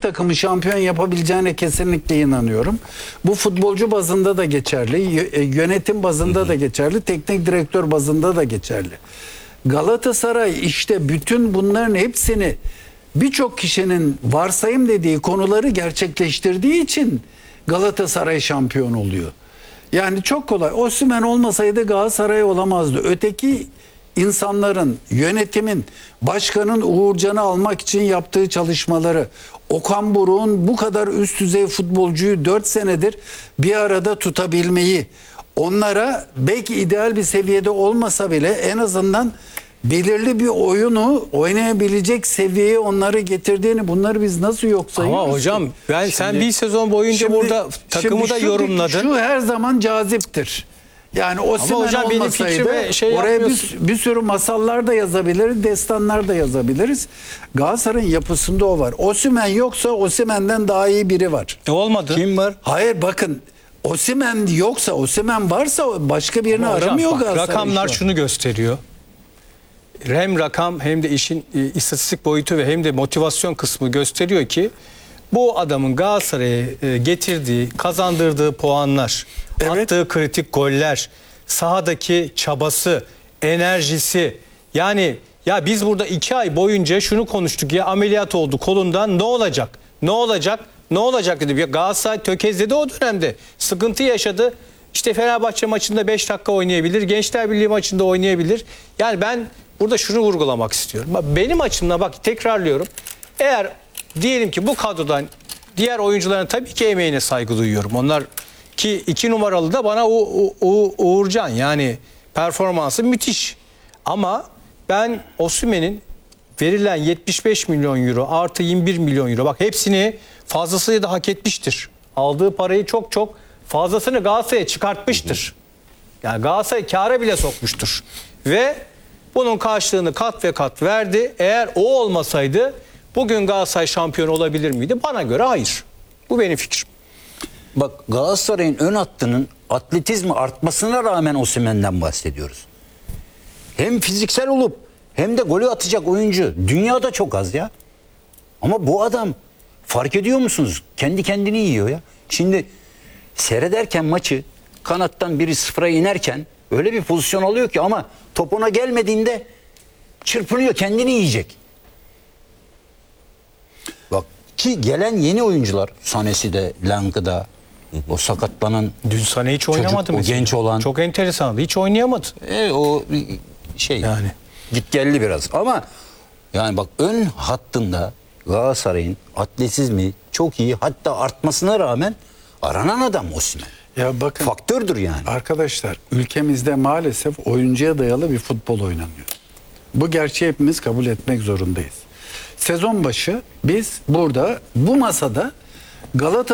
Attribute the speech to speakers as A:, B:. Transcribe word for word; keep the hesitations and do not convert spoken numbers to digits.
A: takımı şampiyon yapabileceğine kesinlikle inanıyorum. Bu futbolcu bazında da geçerli, yönetim bazında da geçerli, teknik direktör bazında da geçerli. Galatasaray işte bütün bunların hepsini birçok kişinin varsayım dediği konuları gerçekleştirdiği için Galatasaray şampiyon oluyor. Yani çok kolay. Osimhen olmasaydı Galatasaray olamazdı. Öteki insanların, yönetimin, başkanın Uğurcan'ı almak için yaptığı çalışmaları, Okan Buruk'un bu kadar üst düzey futbolcuyu dört senedir bir arada tutabilmeyi, onlara belki ideal bir seviyede olmasa bile en azından belirli bir oyunu oynayabilecek seviyeye onları getirdiğini, bunları biz nasıl yok sayıyoruz?
B: Ama hocam
A: ki?
B: ben
A: Şimdi,
B: sen bir sezon boyunca
A: şimdi,
B: burada takımı
A: şimdi
B: da
A: şu,
B: yorumladın.
A: Şu her zaman caziptir. Yani Osimhen
B: hocam benim
A: olmasaydı
B: fikrime şey
A: oraya bir,
B: yapmıyorsun.
A: bir sürü masallar da yazabiliriz, destanlar da yazabiliriz. Galatasaray'ın yapısında o var. Osimhen yoksa Osimhen'den daha iyi biri var.
B: E olmadı.
C: Kim var?
A: Hayır bakın, Osimhen yoksa, Osimhen varsa başka birini
B: Ama hocam,
A: aramıyor
B: bak,
A: Galatasaray.
B: rakamlar
A: şu an.
B: şunu gösteriyor. Hem rakam hem de işin e, istatistik boyutu ve hem de motivasyon kısmı gösteriyor ki bu adamın Galatasaray'a e, getirdiği, kazandırdığı puanlar,
A: Evet.
B: attığı kritik goller, sahadaki çabası, enerjisi. Yani ya biz burada iki ay boyunca şunu konuştuk ya, ameliyat oldu kolundan, ne olacak? Ne olacak? Ne olacak dedi. Ya Galatasaray tökezledi o dönemde. Sıkıntı yaşadı. İşte Fenerbahçe maçında beş dakika oynayabilir. Gençler Birliği maçında oynayabilir. Yani ben burada şunu vurgulamak istiyorum. Bak, benim açımdan bak tekrarlıyorum. Eğer diyelim ki bu kadrodan diğer oyuncuların tabii ki emeğine saygı duyuyorum. Onlar ki iki numaralı da bana U U Uğurcan, yani performansı müthiş. Ama ben Osimhen'in verilen yetmiş beş milyon euro artı yirmi bir milyon euro, bak hepsini fazlasıyla da hak etmiştir. Aldığı parayı çok çok fazlasını Galatasaray'a çıkartmıştır. Yani Galatasaray kâra bile sokmuştur. Ve bunun karşılığını kat ve kat verdi. Eğer o olmasaydı bugün Galatasaray şampiyon olabilir miydi? Bana göre hayır. Bu benim fikrim.
C: Bak, Galatasaray'ın ön hattının atletizmi artmasına rağmen Osimhen'den bahsediyoruz. Hem fiziksel olup hem de golü atacak oyuncu dünyada çok az ya. Ama bu adam, fark ediyor musunuz? Kendi kendini yiyor ya. Şimdi seyrederken maçı, kanattan biri sıfıra inerken öyle bir pozisyon alıyor ki, ama top ona gelmediğinde çırpınıyor, kendini yiyecek. Bak ki gelen yeni oyuncular, Sanesi de, Lang'ı da, o sakatlanan
B: Dün Sané hiç oynamadı
C: çocuk, o
B: mesela.
C: genç olan.
B: Çok enteresandı. Hiç oynayamadı.
C: E, o şey
B: Yani.
C: git geldi biraz. Ama yani bak, ön hattında Galatasaray'ın atletizmi çok iyi, hatta artmasına rağmen aranan adam Osimhen.
A: Ya bakın,
C: Faktördür yani.
A: arkadaşlar, ülkemizde maalesef oyuncuya dayalı bir futbol oynanıyor. Bu gerçeği hepimiz kabul etmek zorundayız. Sezon başı biz burada bu masada Galatasaray